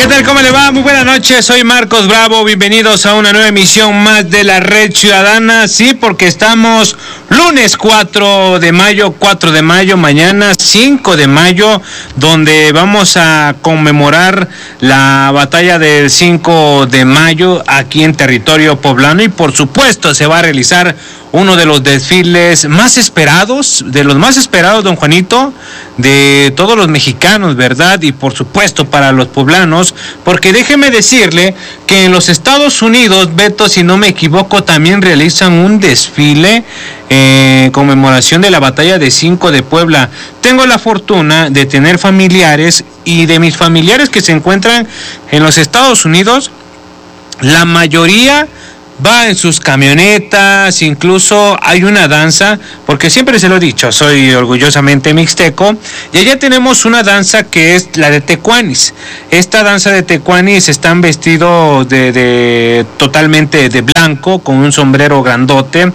¿Qué tal? ¿Cómo le va? Muy buenas noches, soy Marcos Bravo, bienvenidos a una nueva emisión más de la Red Ciudadana, sí, porque estamos lunes 4 de mayo, mañana 5 de mayo, donde vamos a conmemorar la batalla del 5 de mayo aquí en territorio poblano y por supuesto se va a realizar uno de los desfiles más esperados, don Juanito, de todos los mexicanos, ¿verdad? Y por supuesto para los poblanos, porque déjeme decirle que en los Estados Unidos, Beto, si no me equivoco, también realizan un desfile en conmemoración de la batalla de 5 de Puebla. Tengo la fortuna de tener familiares y de mis familiares que se encuentran en los Estados Unidos, la mayoría va en sus camionetas, incluso hay una danza, porque siempre se lo he dicho, soy orgullosamente mixteco, y allá tenemos una danza que es la de tecuanis. Esta danza de tecuanis están vestidos de totalmente de blanco, con un sombrero grandote,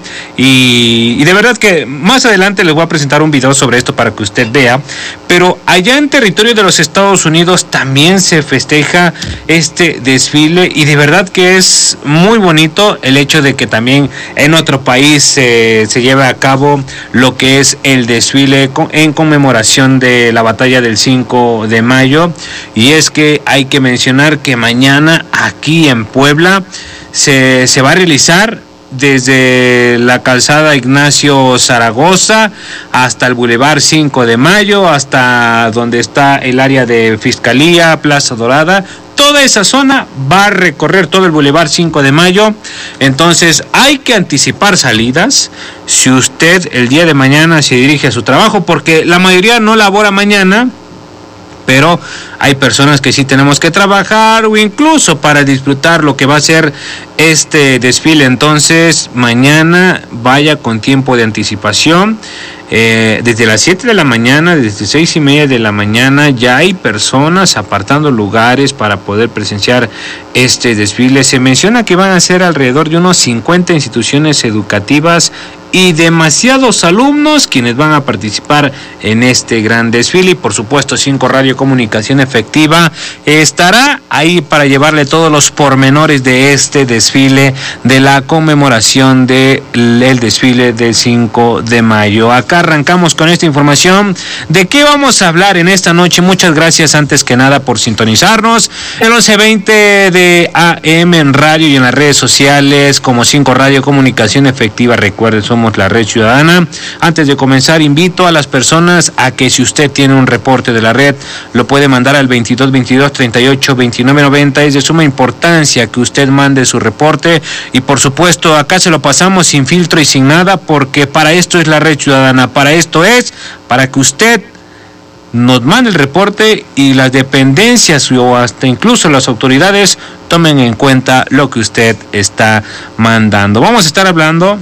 y de verdad que más adelante les voy a presentar un video sobre esto para que usted vea, pero allá en territorio de los Estados Unidos también se festeja este desfile, y de verdad que es muy bonito el hecho de que también en otro país se lleve a cabo lo que es el desfile en conmemoración de la batalla del 5 de mayo. Y es que hay que mencionar que mañana aquí en Puebla se va a realizar desde la calzada Ignacio Zaragoza hasta el Boulevard 5 de Mayo, hasta donde está el área de Fiscalía, Plaza Dorada. Toda esa zona va a recorrer todo el Boulevard 5 de Mayo, entonces hay que anticipar salidas si usted el día de mañana se dirige a su trabajo, porque la mayoría no labora mañana, pero hay personas que sí tenemos que trabajar o incluso para disfrutar lo que va a ser este desfile. Entonces mañana vaya con tiempo de anticipación. Desde las 7 de la mañana, desde 6:30 de la mañana, ya hay personas apartando lugares para poder presenciar este desfile. Se menciona que van a ser alrededor de unos 50 instituciones educativas y demasiados alumnos quienes van a participar en este gran desfile. Y por supuesto 5 Radio Comunicación Efectiva estará ahí para llevarle todos los pormenores de este desfile, de la conmemoración del desfile del 5 de mayo. Acá arrancamos con esta información. ¿De qué vamos a hablar en esta noche? Muchas gracias antes que nada por sintonizarnos. El 11:20 de AM en radio y en las redes sociales como 5 Radio Comunicación Efectiva. Recuerden, somos la Red Ciudadana. Antes de comenzar, invito a las personas a que si usted tiene un reporte de la red, lo puede mandar al 2222 38 29 90. Es de suma importancia que usted mande su reporte y por supuesto acá se lo pasamos sin filtro y sin nada, porque para esto es la Red Ciudadana, para que usted nos mande el reporte y las dependencias o hasta incluso las autoridades tomen en cuenta lo que usted está mandando. Vamos a estar hablando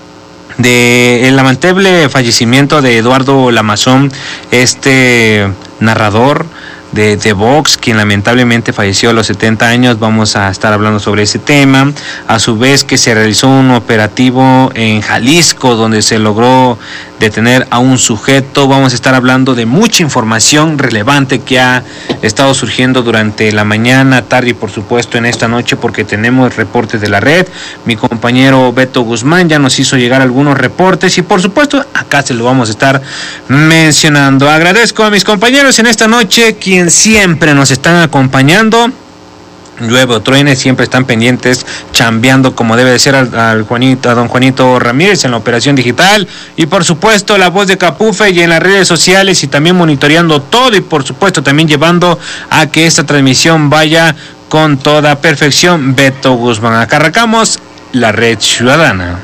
del lamentable fallecimiento de Eduardo Lamazón, este narrador de Vox, quien lamentablemente falleció a los 70 años. Vamos a estar hablando sobre ese tema. A su vez que se realizó un operativo en Jalisco donde se logró detener a un sujeto. Vamos a estar hablando de mucha información relevante que ha estado surgiendo durante la mañana, tarde y por supuesto en esta noche, porque tenemos reportes de la red. Mi compañero Beto Guzmán ya nos hizo llegar algunos reportes y por supuesto acá se lo vamos a estar mencionando. Agradezco a mis compañeros en esta noche, quien siempre nos están acompañando. Llueve o truene, siempre están pendientes, chambeando como debe de ser a don Juanito Ramírez en la operación digital y por supuesto la voz de Capufe y en las redes sociales y también monitoreando todo y por supuesto también llevando a que esta transmisión vaya con toda perfección. Beto Guzmán, acá arrancamos la Red Ciudadana.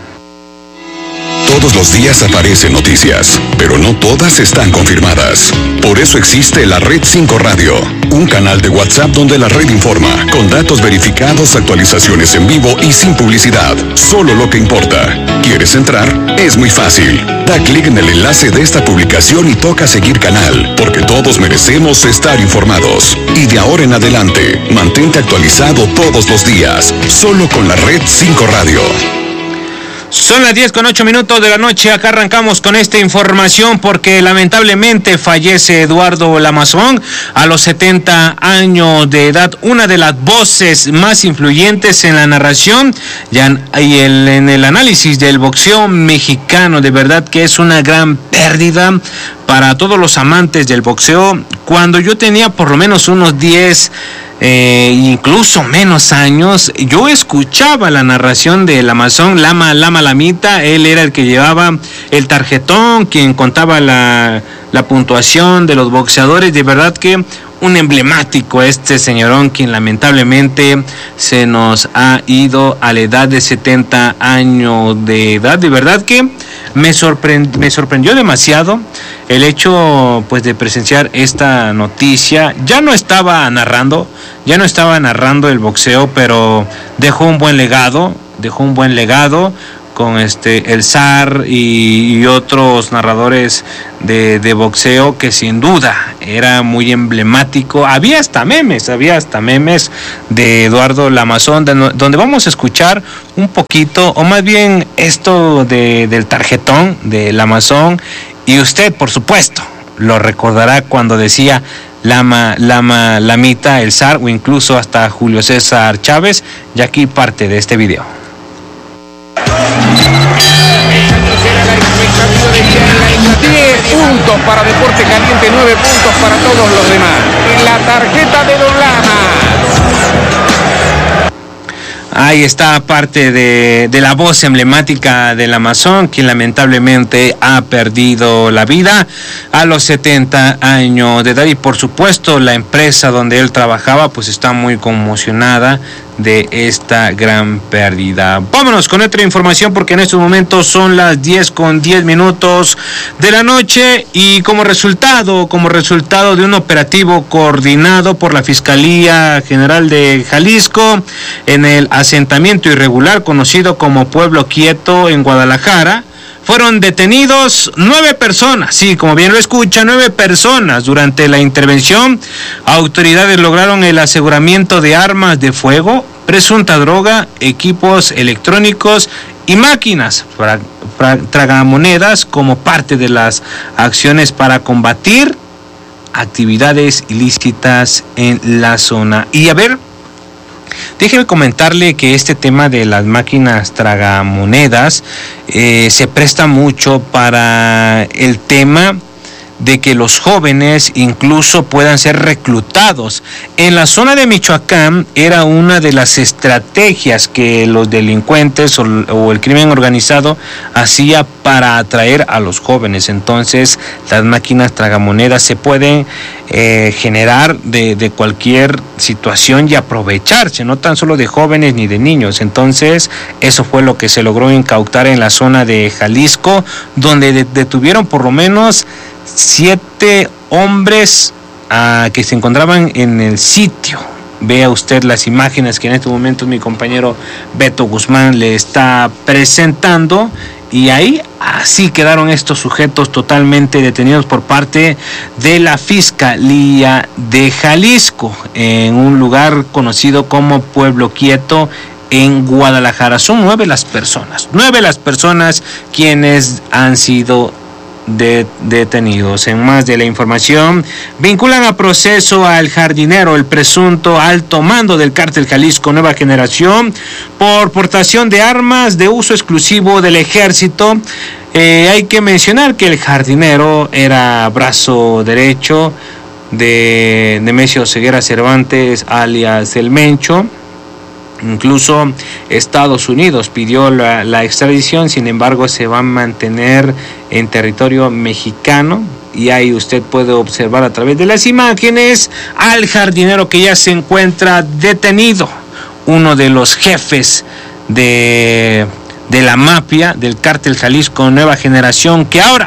Todos los días aparecen noticias, pero no todas están confirmadas. Por eso existe la Red 5 Radio, un canal de WhatsApp donde la red informa, con datos verificados, actualizaciones en vivo y sin publicidad. Solo lo que importa. ¿Quieres entrar? Es muy fácil. Da clic en el enlace de esta publicación y toca seguir canal, porque todos merecemos estar informados. Y de ahora en adelante, mantente actualizado todos los días, solo con la Red 5 Radio. Son las 10:08 de la noche. Acá arrancamos con esta información porque lamentablemente fallece Eduardo Lamazón a los 70 años de edad. Una de las voces más influyentes en la narración y en el análisis del boxeo mexicano. De verdad que es una gran pérdida para todos los amantes del boxeo. Cuando yo tenía por lo menos unos 10 incluso menos años, yo escuchaba la narración de Lamazón, Lamita. Él era el que llevaba el tarjetón, quien contaba la puntuación de los boxeadores. De verdad que un emblemático este señorón, quien lamentablemente se nos ha ido a la edad de 70 años de edad. De verdad que me sorprendió demasiado el hecho pues de presenciar esta noticia. Ya no estaba narrando el boxeo, pero dejó un buen legado con el zar y otros narradores de boxeo, que sin duda era muy emblemático. Había hasta memes de Eduardo Lamazón, donde vamos a escuchar un poquito, o más bien esto del tarjetón de Lamazón, y usted por supuesto lo recordará cuando decía Lamita, el zar, o incluso hasta Julio César Chávez. Y aquí parte de este video. 10 puntos para Deporte Caliente, 9 puntos para todos los demás. En la tarjeta de Don Lamas. Ahí está parte de la voz emblemática del Lamazón, quien lamentablemente ha perdido la vida a los 70 años de edad. Y por supuesto la empresa donde él trabajaba pues está muy conmocionada de esta gran pérdida. Vámonos con otra información porque en estos momentos son las 10:10 de la noche, y como resultado de un operativo coordinado por la Fiscalía General de Jalisco en el asentamiento irregular conocido como Pueblo Quieto en Guadalajara, fueron detenidos 9 personas, sí, como bien lo escucha, 9 personas. Durante la intervención, autoridades lograron el aseguramiento de armas de fuego, presunta droga, equipos electrónicos y máquinas tragamonedas como parte de las acciones para combatir actividades ilícitas en la zona. Y a ver, déjeme comentarle que este tema de las máquinas tragamonedas se presta mucho para el tema de que los jóvenes incluso puedan ser reclutados. En la zona de Michoacán era una de las estrategias que los delincuentes o el crimen organizado hacía para atraer a los jóvenes. Entonces las máquinas tragamonedas se pueden generar de cualquier situación y aprovecharse, no tan solo de jóvenes ni de niños. Entonces eso fue lo que se logró incautar en la zona de Jalisco, donde detuvieron por lo menos 7 hombres que se encontraban en el sitio. Vea usted las imágenes que en este momento mi compañero Beto Guzmán le está presentando, y ahí así quedaron estos sujetos totalmente detenidos por parte de la Fiscalía de Jalisco en un lugar conocido como Pueblo Quieto en Guadalajara. Son 9 las personas quienes han sido detenidos. En más de la información, vinculan a proceso al jardinero, el presunto alto mando del cártel Jalisco Nueva Generación, por portación de armas de uso exclusivo del ejército. Hay que mencionar que el jardinero era brazo derecho de Nemesio Ceguera Cervantes, alias El Mencho. Incluso Estados Unidos pidió la extradición, sin embargo se va a mantener en territorio mexicano, y ahí usted puede observar a través de las imágenes al jardinero que ya se encuentra detenido, uno de los jefes de la mafia del cártel Jalisco Nueva Generación, que ahora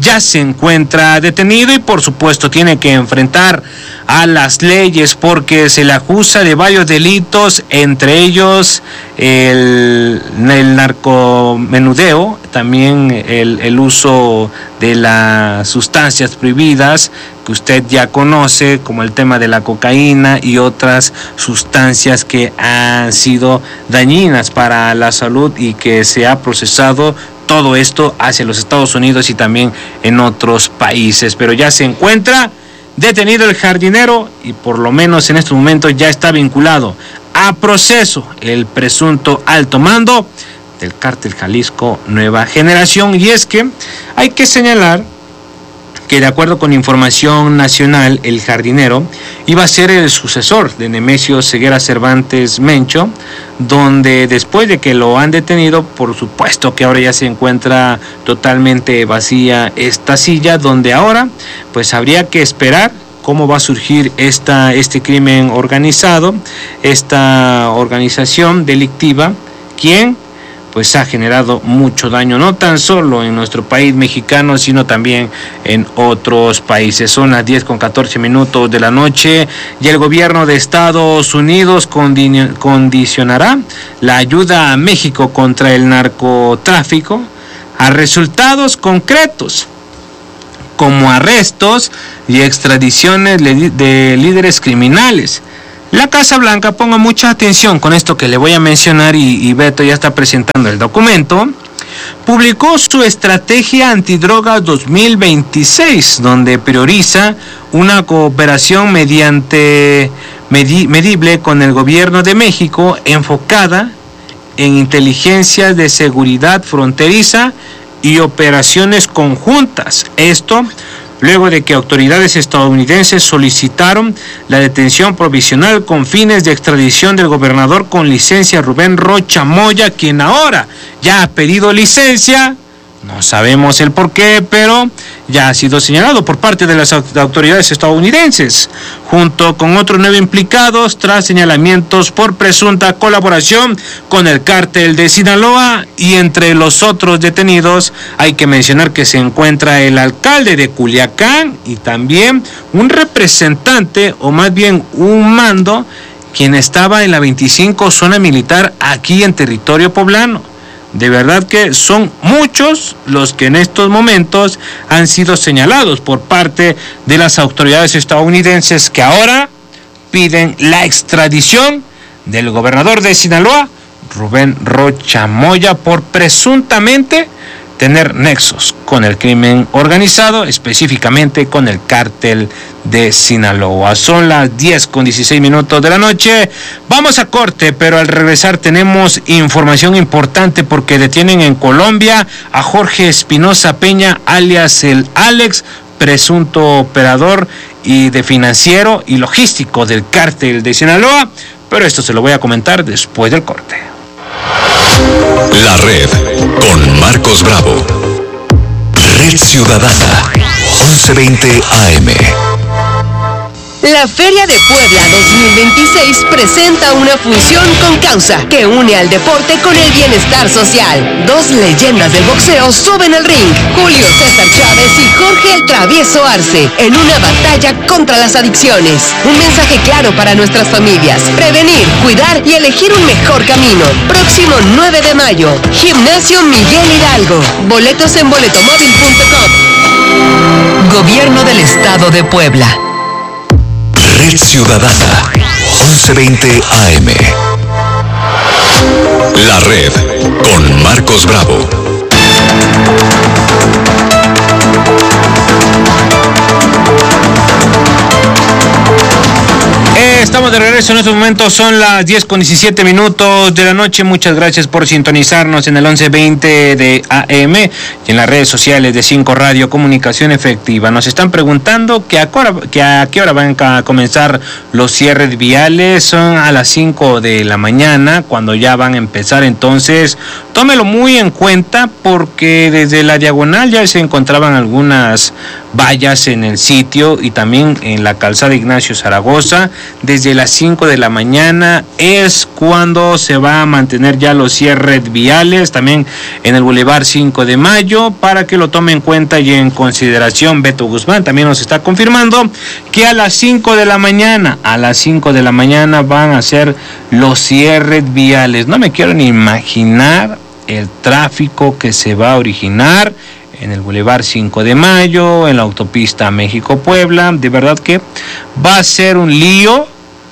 ya se encuentra detenido y por supuesto tiene que enfrentar a las leyes porque se le acusa de varios delitos, entre ellos el narcomenudeo, también el uso de las sustancias prohibidas que usted ya conoce, como el tema de la cocaína y otras sustancias que han sido dañinas para la salud y que se ha procesado todo esto hacia los Estados Unidos y también en otros países. Pero ya se encuentra detenido el jardinero y por lo menos en estos momentos ya está vinculado a proceso el presunto alto mando del Cártel Jalisco Nueva Generación. Y es que hay que señalar que de acuerdo con información nacional, el jardinero iba a ser el sucesor de Nemesio Ceguera Cervantes Mencho, donde después de que lo han detenido, por supuesto que ahora ya se encuentra totalmente vacía esta silla, donde ahora pues habría que esperar cómo va a surgir este crimen organizado, esta organización delictiva, quien pues ha generado mucho daño, no tan solo en nuestro país mexicano, sino también en otros países. Son las 10:14 de la noche y el gobierno de Estados Unidos condicionará la ayuda a México contra el narcotráfico a resultados concretos, como arrestos y extradiciones de líderes criminales. La Casa Blanca, ponga mucha atención con esto que le voy a mencionar y Beto ya está presentando el documento, publicó su estrategia antidroga 2026, donde prioriza una cooperación medible con el gobierno de México enfocada en inteligencia de seguridad fronteriza y operaciones conjuntas. Esto luego de que autoridades estadounidenses solicitaron la detención provisional con fines de extradición del gobernador con licencia Rubén Rocha Moya, quien ahora ya ha pedido licencia. No sabemos el por qué, pero ya ha sido señalado por parte de las autoridades estadounidenses, junto con otros 9 implicados tras señalamientos por presunta colaboración con el cártel de Sinaloa. Y entre los otros detenidos hay que mencionar que se encuentra el alcalde de Culiacán y también un representante, o más bien un mando, quien estaba en la 25 zona militar aquí en territorio poblano. De verdad que son muchos los que en estos momentos han sido señalados por parte de las autoridades estadounidenses, que ahora piden la extradición del gobernador de Sinaloa, Rubén Rocha Moya, por presuntamente tener nexos con el crimen organizado, específicamente con el cártel de Sinaloa. Son las 10:16 de la noche. Vamos a corte, pero al regresar tenemos información importante porque detienen en Colombia a Jorge Espinosa Peña, alias el Alex, presunto operador y de financiero y logístico del cártel de Sinaloa. Pero esto se lo voy a comentar después del corte. La Red con Marcos Bravo. Red Ciudadana 1120 AM. La Feria de Puebla 2026 presenta una fusión con causa que une al deporte con el bienestar social. 2 leyendas del boxeo suben al ring, Julio César Chávez y Jorge el Travieso Arce, en una batalla contra las adicciones. Un mensaje claro para nuestras familias: prevenir, cuidar y elegir un mejor camino. Próximo 9 de mayo, Gimnasio Miguel Hidalgo. Boletos en boletomóvil.com. Gobierno del Estado de Puebla. Red Ciudadana 1120 AM. La Red con Marcos Bravo. Estamos de regreso en estos momentos, son las 10:17 de la noche. Muchas gracias por sintonizarnos en el 1120 de AM y en las redes sociales de 5 Radio Comunicación Efectiva. Nos están preguntando que a qué hora van a comenzar los cierres viales. Son a las 5 de la mañana cuando ya van a empezar, entonces tómelo muy en cuenta porque desde la diagonal ya se encontraban algunas vallas en el sitio y también en la calzada Ignacio Zaragoza. Desde desde las 5 de la mañana es cuando se va a mantener ya los cierres viales, también en el Boulevard 5 de Mayo, para que lo tome en cuenta y en consideración. Beto Guzmán también nos está confirmando que a las 5 de la mañana van a ser los cierres viales. No me quiero ni imaginar el tráfico que se va a originar en el Boulevard 5 de Mayo, en la autopista México-Puebla. De verdad que va a ser un lío,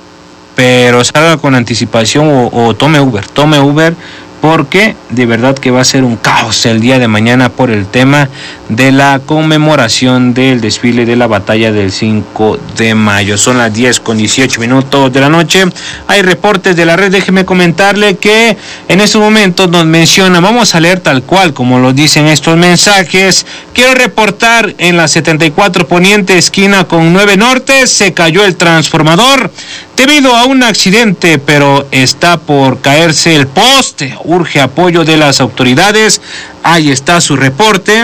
pero salga con anticipación o tome Uber, porque de verdad que va a ser un caos el día de mañana por el tema de la conmemoración del desfile de la batalla del 5 de mayo. Son las 10:18 de la noche. Hay reportes de la red. Déjeme comentarle que en estos momentos nos menciona, vamos a leer tal cual como lo dicen estos mensajes. Quiero reportar en la 74 Poniente, esquina con 9 Norte, se cayó el transformador debido a un accidente, pero está por caerse el poste. Urge apoyo de las autoridades. Ahí está su reporte.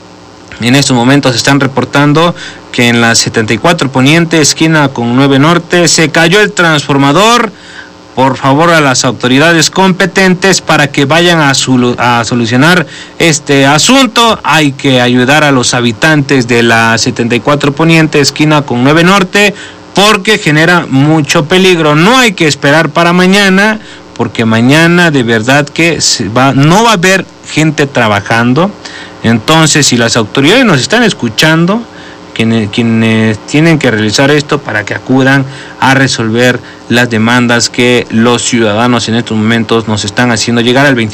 En estos momentos están reportando que en la 74 Poniente, esquina con 9 Norte, se cayó el transformador. Por favor, a las autoridades competentes para que vayan a solucionar este asunto. Hay que ayudar a los habitantes de la 74 Poniente, esquina con 9 Norte, porque genera mucho peligro. No hay que esperar para mañana, porque mañana de verdad que no va a haber gente trabajando. Entonces, si las autoridades nos están escuchando, quienes tienen que realizar esto para que acudan a resolver las demandas que los ciudadanos en estos momentos nos están haciendo llegar al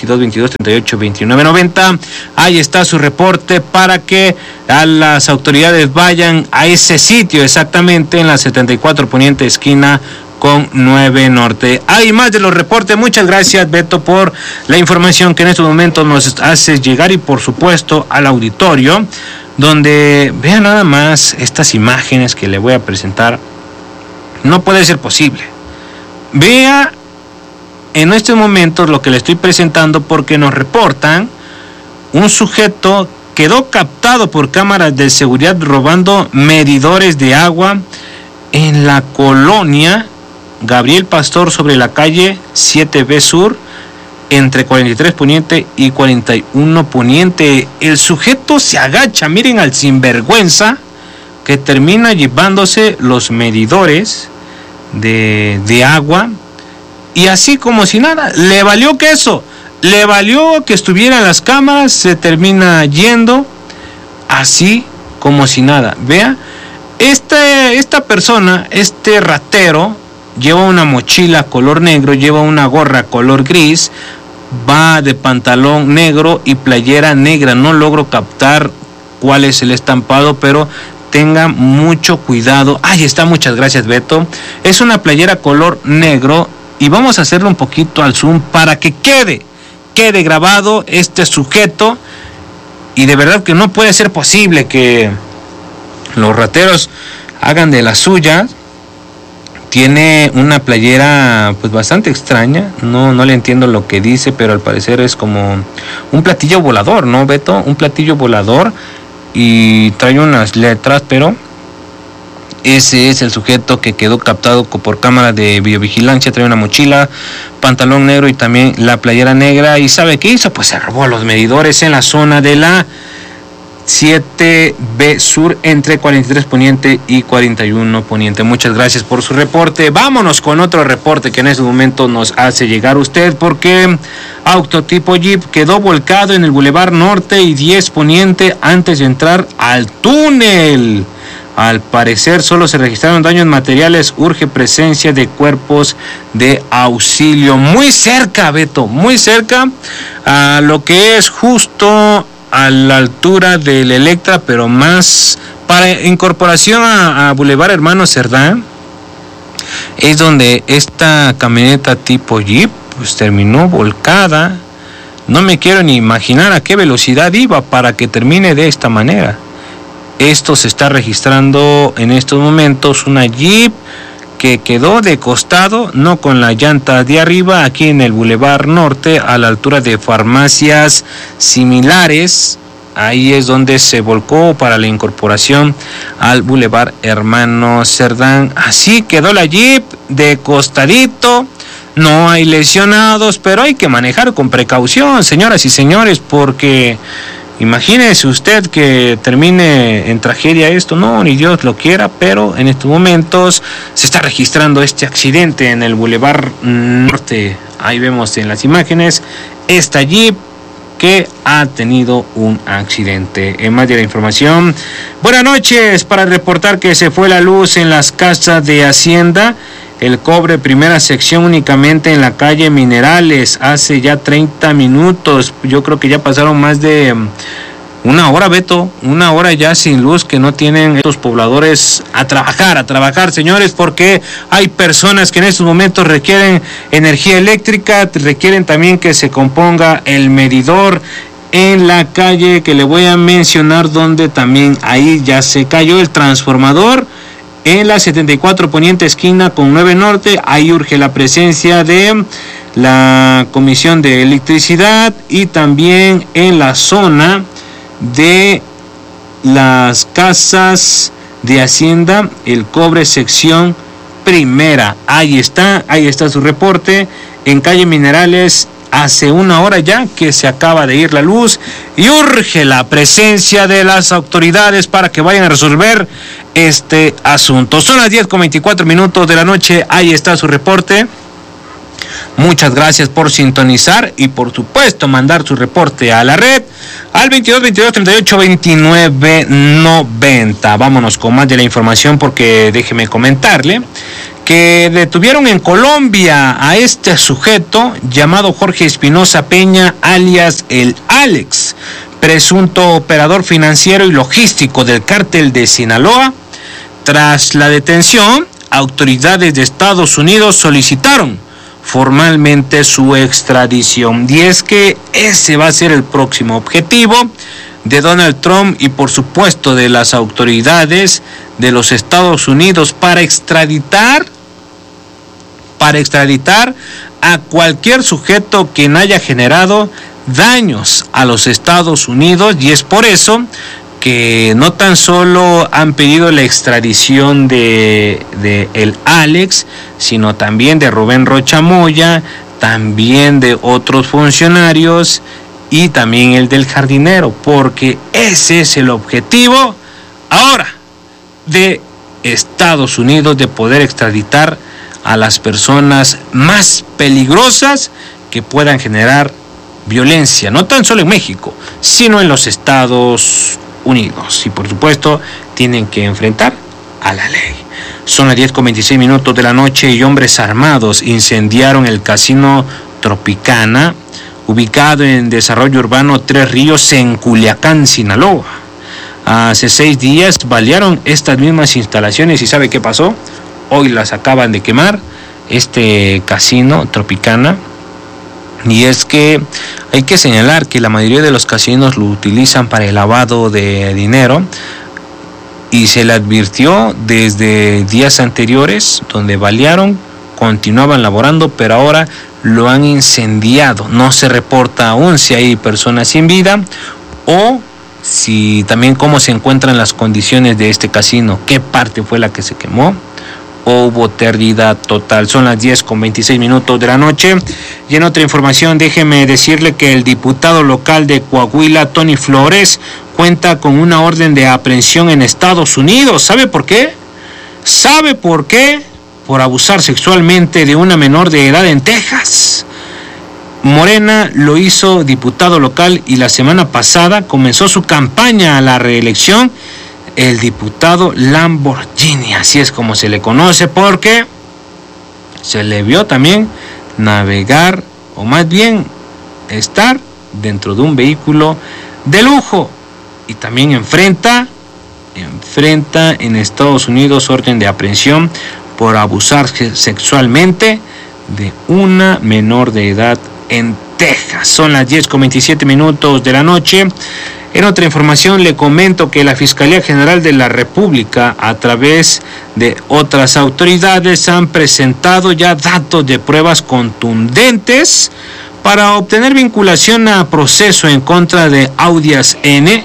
22-22-38-29-90. Ahí está su reporte para que a las autoridades vayan a ese sitio exactamente en la 74 Poniente, esquina con 9 Norte. Hay más de los reportes. Muchas gracias, Beto, por la información que en estos momentos nos haces llegar, y por supuesto al auditorio, donde vean nada más estas imágenes que le voy a presentar. No puede ser posible. Vea en estos momentos lo que le estoy presentando, porque nos reportan un sujeto quedó captado por cámaras de seguridad robando medidores de agua en la colonia Gabriel Pastor, sobre la calle 7B Sur, entre 43 Poniente y 41 Poniente. El sujeto se agacha, miren al sinvergüenza, que termina llevándose los medidores de agua, y así como si nada, le valió queso, le valió que estuviera en las cámaras, se termina yendo así como si nada. Vea, esta persona, este ratero, lleva una mochila color negro, lleva una gorra color gris, va de pantalón negro y playera negra. No logro captar cuál es el estampado, pero tenga mucho cuidado. Ahí está, muchas gracias, Beto. Es una playera color negro, y vamos a hacerlo un poquito al zoom para que quede grabado este sujeto. Y de verdad que no puede ser posible que los rateros hagan de las suyas. Tiene una playera pues bastante extraña, no le entiendo lo que dice, pero al parecer es como un platillo volador, ¿no, Beto? Un platillo volador, y trae unas letras, pero ese es el sujeto que quedó captado por cámara de videovigilancia. Trae una mochila, pantalón negro y también la playera negra. ¿Y sabe qué hizo? Pues se robó los medidores en la zona de la 7B Sur, entre 43 Poniente y 41 Poniente. Muchas gracias por su reporte. Vámonos con otro reporte que en este momento nos hace llegar usted, porque auto tipo Jeep quedó volcado en el Boulevard Norte y 10 Poniente antes de entrar al túnel. Al parecer solo se registraron daños materiales. Urge presencia de cuerpos de auxilio. Muy cerca, Beto, muy cerca a lo que es justo a la altura del Electra, pero más para incorporación a Boulevard Hermano Cerdán, es donde esta camioneta tipo Jeep pues terminó volcada. No me quiero ni imaginar a qué velocidad iba para que termine de esta manera. Esto se está registrando en estos momentos, una Jeep que quedó de costado, no con la llanta de arriba, aquí en el Boulevard Norte, a la altura de farmacias similares. Ahí es donde se volcó para la incorporación al Boulevard Hermano Cerdán. Así quedó la Jeep de costadito. No hay lesionados, pero hay que manejar con precaución, señoras y señores, porque imagínese usted que termine en tragedia esto. No, ni Dios lo quiera, pero en estos momentos se está registrando este accidente en el Boulevard Norte. Ahí vemos en las imágenes esta Jeep que ha tenido un accidente. En más de la información, buenas noches, para reportar que se fue la luz en las casas de Hacienda El Cobre, primera sección, únicamente en la calle Minerales, hace ya 30 minutos. Yo creo que ya pasaron más de una hora, Beto, una hora ya sin luz, que no tienen estos pobladores a trabajar, señores, porque hay personas que en estos momentos requieren energía eléctrica, requieren también que se componga el medidor en la calle que le voy a mencionar, donde también ahí ya se cayó el transformador. En la 74 Poniente esquina con 9 Norte, ahí urge la presencia de la Comisión de Electricidad, y también en la zona de las casas de Hacienda El Cobre, sección primera. Ahí está su reporte. En calle Minerales hace una hora ya que se acaba de ir la luz y urge la presencia de las autoridades para que vayan a resolver este asunto. Son las 10:24 de la noche. Ahí está su reporte. Muchas gracias por sintonizar y por supuesto mandar su reporte a la red al 22 22 38 29 90. Vámonos con más de la información, porque déjeme comentarle que detuvieron en Colombia a este sujeto llamado Jorge Espinosa Peña, alias el Alex, presunto operador financiero y logístico del cártel de Sinaloa. Tras la detención, autoridades de Estados Unidos solicitaron formalmente su extradición. Y es que ese va a ser el próximo objetivo de Donald Trump y por supuesto de las autoridades de los Estados Unidos para extraditar a cualquier sujeto quien haya generado daños a los Estados Unidos. Y es por eso que no tan solo han pedido la extradición de el Alex, sino también de Rubén Rocha Moya, también de otros funcionarios y también el del jardinero, porque ese es el objetivo ahora de Estados Unidos, de poder extraditar a las personas más peligrosas que puedan generar violencia, no tan solo en México, sino en los Estados Unidos. Y por supuesto tienen que enfrentar a la ley. Son las 10:26 de la noche y hombres armados incendiaron el casino Tropicana, ubicado en desarrollo urbano Tres Ríos, en Culiacán, Sinaloa. Hace 6 días balearon estas mismas instalaciones y ¿sabe qué pasó? Hoy las acaban de quemar, este casino Tropicana. Y es que hay que señalar que la mayoría de los casinos lo utilizan para el lavado de dinero, y se le advirtió desde días anteriores donde balearon, continuaban laborando, pero ahora lo han incendiado. No se reporta aún si hay personas sin vida o si también cómo se encuentran las condiciones de este casino, qué parte fue la que se quemó o hubo pérdida total. Son las 10:26 de la noche. Y en otra información, déjeme decirle que el diputado local de Coahuila, Tony Flores, cuenta con una orden de aprehensión en Estados Unidos. ¿Sabe por qué? ¿Sabe por qué? Por abusar sexualmente de una menor de edad en Texas. Morena lo hizo diputado local y la semana pasada comenzó su campaña a la reelección el diputado Lamborghini, así es como se le conoce, porque se le vio también navegar, o más bien estar dentro de un vehículo de lujo, y también enfrenta en Estados Unidos orden de aprehensión por abusar sexualmente de una menor de edad en Texas. Son las 10:27 de la noche. En otra información le comento que la Fiscalía General de la República, a través de otras autoridades, han presentado ya datos de pruebas contundentes para obtener vinculación a proceso en contra de Audias N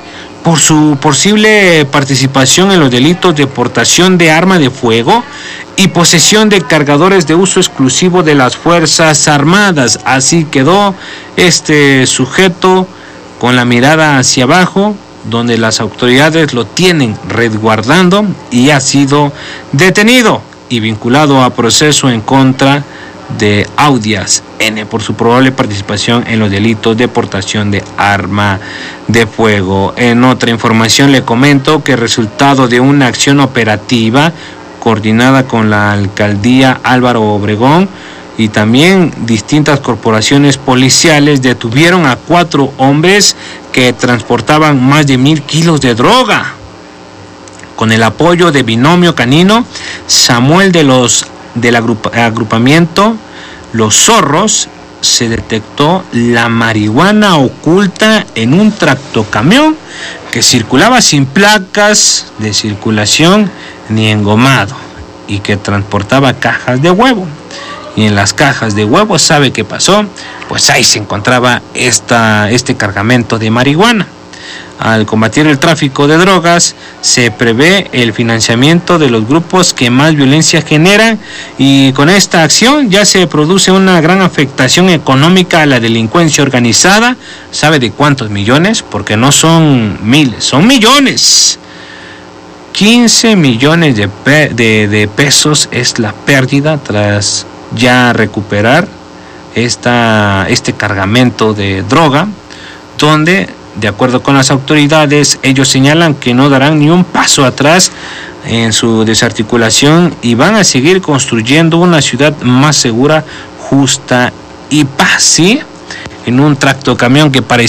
por su posible participación en los delitos de portación de arma de fuego y posesión de cargadores de uso exclusivo de las Fuerzas Armadas. Así quedó este sujeto con la mirada hacia abajo, donde las autoridades lo tienen resguardando, y ha sido detenido y vinculado a proceso en contra de Audias N por su probable participación en los delitos de portación de arma de fuego. En otra información le comento que resultado de una acción operativa coordinada con la alcaldía Álvaro Obregón y también distintas corporaciones policiales, detuvieron a 4 hombres que transportaban más de 1,000 kilos de droga. Con el apoyo de Binomio Canino, Samuel del agrupamiento Los Zorros, se detectó la marihuana oculta en un tractocamión que circulaba sin placas de circulación ni engomado y que transportaba cajas de huevo. Y en las cajas de huevo, ¿sabe qué pasó? Pues ahí se encontraba este cargamento de marihuana. Al combatir el tráfico de drogas, se prevé el financiamiento de los grupos que más violencia generan, y con esta acción ya se produce una gran afectación económica a la delincuencia organizada. ¿Sabe de cuántos millones? Porque no son miles, son millones. 15 millones de pesos es la pérdida tras ya recuperar este cargamento de droga, donde, de acuerdo con las autoridades, ellos señalan que no darán ni un paso atrás en su desarticulación y van a seguir construyendo una ciudad más segura, justa y paz. ¿Sí? En un tractocamión que parecía